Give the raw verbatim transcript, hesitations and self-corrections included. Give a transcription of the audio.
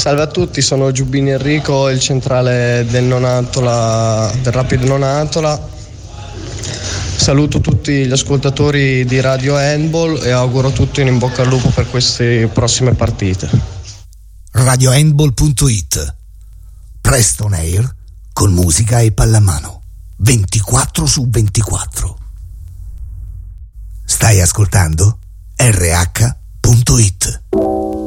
Salve a tutti, sono Giubbini Enrico, il centrale del Nonantola, del Rapid Nonantola. Saluto tutti gli ascoltatori di Radio Handball e auguro tutti un in bocca al lupo per queste prossime partite. radio handball punto it. Presto on air con musica e pallamano ventiquattro su ventiquattro. Stai ascoltando R H punto it.